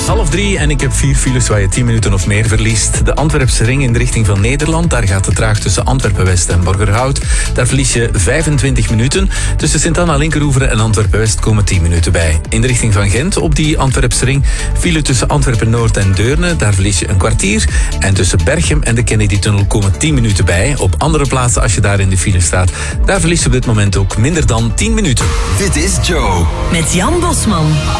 2:30 en ik heb 4 files waar je 10 minuten of meer verliest. De Antwerpse ring in de richting van Nederland. Daar gaat het traag tussen Antwerpen-West en Borgerhout. Daar verlies je 25 minuten. Tussen Sint-Anna-Linkeroeveren en Antwerpen-West komen 10 minuten bij. In de richting van Gent op die Antwerpse ring file tussen Antwerpen-Noord en Deurne. Daar verlies je een kwartier. En tussen Berchem en de Kennedy-tunnel komen 10 minuten bij. Op andere plaatsen, als je daar in de file staat, daar verlies je op dit moment ook minder dan 10 minuten. Dit is Joe. Met Jan Bosman.